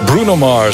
Bruno Mars.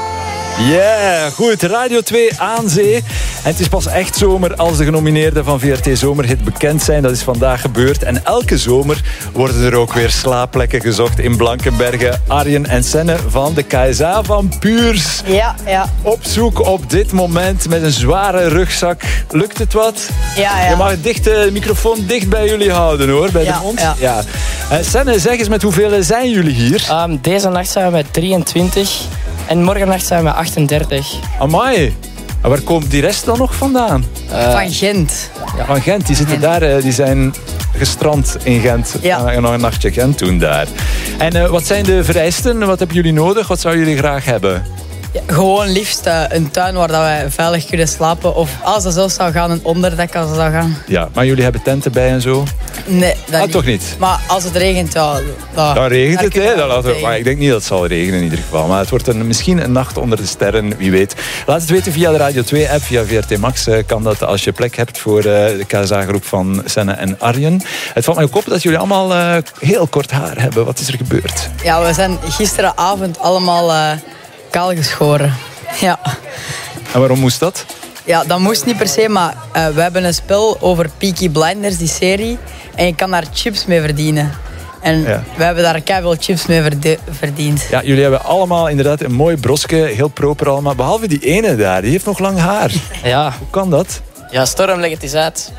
Yeah, goed. Radio 2 aan zee. En het is pas echt zomer als de genomineerden van VRT Zomerhit bekend zijn. Dat is vandaag gebeurd. En elke zomer worden er ook weer slaapplekken gezocht in Blankenberge. Arjen en Senne van de KSA van Puurs. Ja. Op zoek op dit moment met een zware rugzak. Lukt het wat? Ja. Je mag de microfoon dicht bij jullie houden, hoor. Bij de mond. Ja. Senne, zeg eens, met hoeveel zijn jullie hier? Deze nacht zijn we met 23 en morgennacht zijn we 38. Amai. En waar komt die rest dan nog vandaan? Van Gent. Ja, van Gent. Die zitten daar, die zijn gestrand in Gent. Ja. En nog een nachtje Gent doen daar. En wat zijn de vereisten? Wat hebben jullie nodig? Wat zouden jullie graag hebben? Ja, gewoon liefst een tuin waar dat wij veilig kunnen slapen. Of als dat zelfs zou gaan, een onderdek als het zou gaan. Ja, maar jullie hebben tenten bij en zo? Nee, dat niet. Toch niet? Maar als het regent, dan regent het, hè? Tegen. Maar ik denk niet dat het zal regenen in ieder geval. Maar het wordt misschien een nacht onder de sterren, wie weet. Laat het weten via de Radio 2-app, via VRT Max. Kan dat als je plek hebt voor de KSA-groep van Senne en Arjen. Het valt mij ook op dat jullie allemaal heel kort haar hebben. Wat is er gebeurd? Ja, we zijn gisteravond allemaal kaal geschoren. Ja. En waarom moest dat? Ja, dat moest niet per se, maar we hebben een spel over Peaky Blinders, die serie. En je kan daar chips mee verdienen. En we hebben daar keiveel chips mee verdiend. Ja, jullie hebben allemaal inderdaad een mooi broske, heel proper allemaal. Behalve die ene daar, die heeft nog lang haar. Ja. Hoe kan dat? Ja, Storm, leg het eens uit.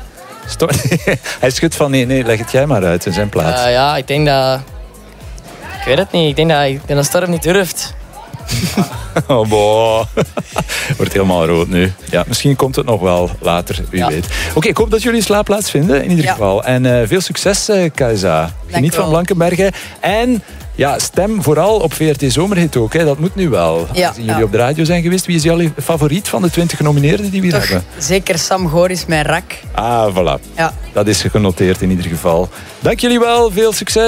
Hij schudt van nee, leg het jij maar uit in zijn plaats. Ja, ik denk dat... Ik weet het niet, ik denk dat Storm niet durft. Oh, boh. Wordt helemaal rood nu. Ja, misschien komt het nog wel later, wie weet. Oké, ik hoop dat jullie slaapplaats vinden, in ieder geval. En veel succes, KSA. Geniet van Blankenberge. En ja, stem vooral op VRT Zomerhit ook. Hè. Dat moet nu wel. Als jullie op de radio zijn geweest, wie is jullie favoriet van de 20 genomineerden die we hier hebben? Zeker Sam Goris met Rak. Ah, voilà. Ja. Dat is genoteerd in ieder geval. Dank jullie wel, veel succes.